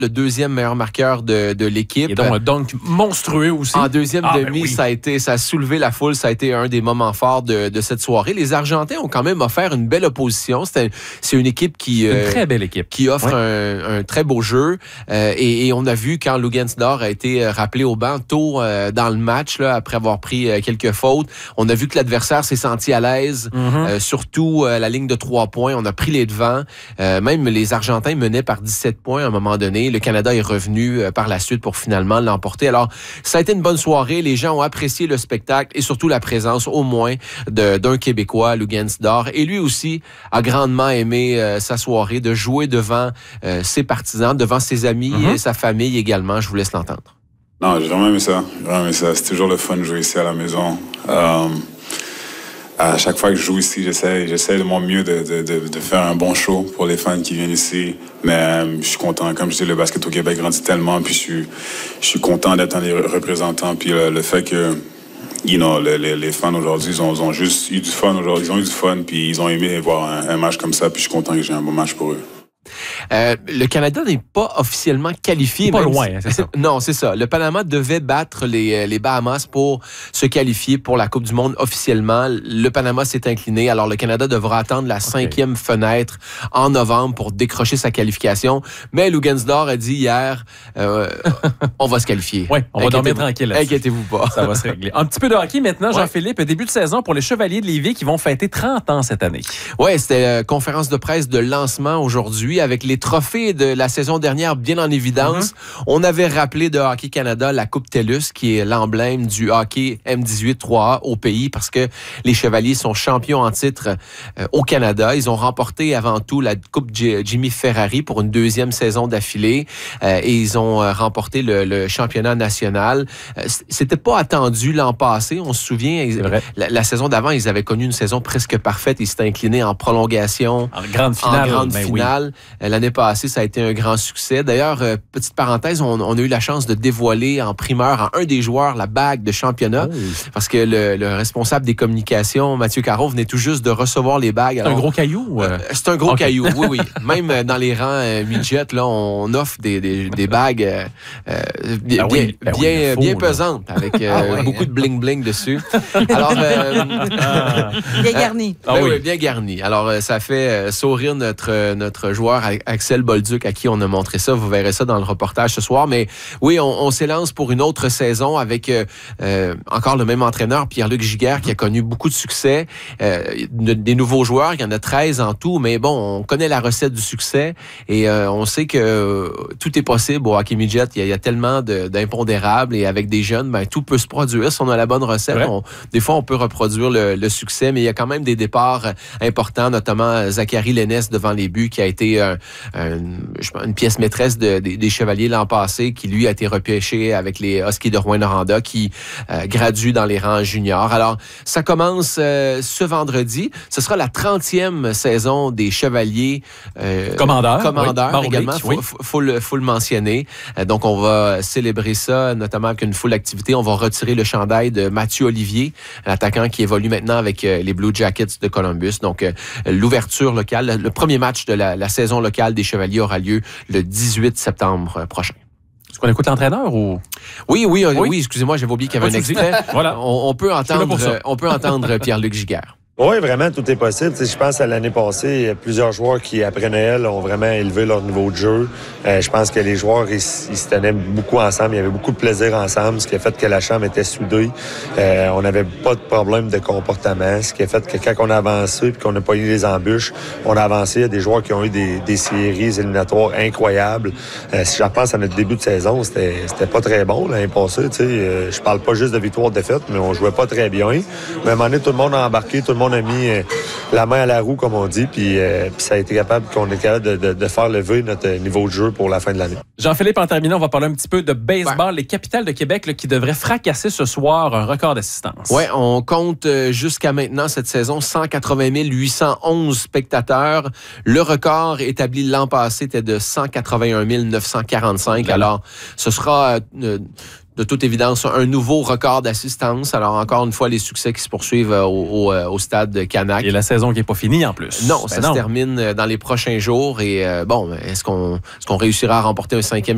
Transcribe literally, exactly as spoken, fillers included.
le deuxième meilleur marqueur de, de l'équipe. Et donc un dunk monstrueux aussi. En deuxième ah, demi, ben oui. ça a été, ça a soulevé la foule. Ça a été un des moments forts de, de cette soirée. Les Argentins ont quand même offert une belle opposition. C'était, c'est une équipe qui... Une euh, très belle équipe. Qui offre oui. un, un très beau jeu. Euh, et, et on a vu quand Luguensdorf a été rappelé au banc tôt euh, dans le match, là, après avoir pris euh, quelques fautes, on a vu que l'adversaire s'est senti à l'aise. Mm-hmm. Euh, surtout euh, la ligne de trois points. On a pris les devants. Euh, même les Argentins menaient par dix-sept points à un moment donné. Le Canada est revenu euh, par la suite pour finalement l'emporter. Alors, ça a été une bonne soirée. Les gens ont apprécié le spectacle et surtout la présence, au moins, de, d'un Québécois, Luguensdorf. Et lui aussi a grandement aimé euh, sa soirée, de jouer devant euh, ses partisans, devant ses amis mm-hmm. et sa famille également. Je vous laisse l'entendre. Non, j'ai vraiment aimé ça. J'ai vraiment aimé ça. C'est toujours le fun de jouer ici à la maison. Euh, à chaque fois que je joue ici, j'essaie, j'essaie de mon mieux de, de, de, de faire un bon show pour les fans qui viennent ici. Mais euh, je suis content. Comme je dis, le basket au Québec grandit tellement. Puis je suis, je suis content d'être un des représentants. Puis le, le fait que, you know, le, les, les fans aujourd'hui, ils ont, ils ont juste eu du fun aujourd'hui. Ils ont eu du fun. Puis ils ont aimé voir un, un match comme ça. Puis je suis content que j'ai un bon match pour eux. Euh, le Canada n'est pas officiellement qualifié. Pas loin, c'est ça. Non, c'est ça. Le Panama devait battre les, les Bahamas pour se qualifier pour la Coupe du Monde officiellement. Le Panama s'est incliné. Alors, le Canada devra attendre la cinquième okay. fenêtre en novembre pour décrocher sa qualification. Mais Luguensdorf a dit hier, euh, on va se qualifier. Oui, on va dormir tranquille là-dessus. Inquiétez-vous pas. Ça va se régler. Un petit peu de hockey maintenant, ouais. Jean-Philippe. Début de saison pour les Chevaliers de Lévis qui vont fêter trente ans cette année. Oui, c'était euh, conférence de presse de lancement aujourd'hui avec les trophées de la saison dernière bien en évidence. Mm-hmm. On avait rappelé de Hockey Canada la Coupe TELUS, qui est l'emblème du hockey M dix-huit trois A au pays, parce que les Chevaliers sont champions en titre euh, au Canada. Ils ont remporté avant tout la Coupe G- Jimmy Ferrari pour une deuxième saison d'affilée euh, et ils ont euh, remporté le, le championnat national. Euh, c'était pas attendu l'an passé. On se souvient, la, la saison d'avant, ils avaient connu une saison presque parfaite. Ils s'étaient inclinés en prolongation. En grande finale. En grande ben finale. Oui. L'année passée, ça a été un grand succès. D'ailleurs, euh, petite parenthèse, on, on a eu la chance de dévoiler en primeur à un des joueurs la bague de championnat oh. parce que le, le responsable des communications, Mathieu Caron, venait tout juste de recevoir les bagues. C'est Alors, un gros caillou? Euh, c'est un gros okay. caillou, oui, oui. Même dans les rangs euh, midget, là, on offre des, des, des bagues euh, bien, ah oui, bien, oui, bien, faut, bien pesantes avec euh, ah ouais, beaucoup hein. de bling-bling dessus. Alors, euh, ah. bien garni. Euh, ben, ah oui. oui, bien garni. Alors, euh, ça fait euh, sourire notre, notre joueur Axel Bolduc, à qui on a montré ça. Vous verrez ça dans le reportage ce soir. Mais oui, on, on s'élance pour une autre saison avec euh, euh, encore le même entraîneur, Pierre-Luc Giguère, qui a connu beaucoup de succès. Euh, des nouveaux joueurs, il y en a treize en tout, mais bon, on connaît la recette du succès et euh, on sait que euh, tout est possible au hockey midget. Il y a, il y a tellement de, d'impondérables et avec des jeunes, ben, tout peut se produire si on a la bonne recette. On, des fois, on peut reproduire le, le succès, mais il y a quand même des départs importants, notamment Zachary Lénès devant les buts, qui a été un, un, une pièce maîtresse de, de, des Chevaliers l'an passé, qui lui a été repêché avec les Huskies de Rouyn-Noranda, qui euh, gradue dans les rangs juniors. Alors, ça commence euh, ce vendredi. Ce sera la trentième saison des Chevaliers euh, commandeurs. Commandeurs oui, également, il oui. faut, faut, faut, le, faut le mentionner. Euh, donc, on va célébrer ça, notamment avec une foule d'activités. On va retirer le chandail de Mathieu Olivier, l'attaquant qui évolue maintenant avec euh, les Blue Jackets de Columbus. Donc, euh, l'ouverture locale, le premier match de la, la saison locale des Chevaliers aura lieu le dix-huit septembre prochain. Est-ce qu'on écoute l'entraîneur ou? Oui, oui, oui, oui excusez-moi, j'avais oublié qu'il y avait un extrait. Voilà. On, on peut entendre, on peut entendre Pierre-Luc Giguère. Oui, vraiment, tout est possible. T'sais, je pense à l'année passée, il y a plusieurs joueurs qui, après Noël, ont vraiment élevé leur niveau de jeu. Euh, je pense que les joueurs, ils, ils se tenaient beaucoup ensemble. Il y avait beaucoup de plaisir ensemble, ce qui a fait que la chambre était soudée. Euh, on n'avait pas de problème de comportement, ce qui a fait que quand on a avancé et qu'on n'a pas eu les embûches, on a avancé. Il y a des joueurs qui ont eu des, des séries éliminatoires incroyables. Euh, si je repense à notre début de saison, c'était, c'était pas très bon l'année passée. Euh, je parle pas juste de victoire-défaite, mais on jouait pas très bien. Mais à un moment donné, tout le monde a embarqué, tout le monde a mis euh, la main à la roue, comme on dit, puis, euh, puis ça a été capable qu'on est capable de, de, de faire lever notre niveau de jeu pour la fin de l'année. Jean-Philippe, en terminant, on va parler un petit peu de baseball. Ouais. Les Capitals de Québec là, qui devraient fracasser ce soir un record d'assistance. Oui, on compte euh, jusqu'à maintenant cette saison cent quatre-vingt mille huit cent onze spectateurs. Le record établi l'an passé était de cent quatre-vingt-un mille neuf cent quarante-cinq. Voilà. Alors, ce sera... Euh, de toute évidence, un nouveau record d'assistance. Alors, encore une fois, les succès qui se poursuivent au, au, au stade Canac. Et la saison qui n'est pas finie, en plus. Non, ben ça non. se termine dans les prochains jours. Et euh, bon, est-ce qu'on, est-ce qu'on réussira à remporter un cinquième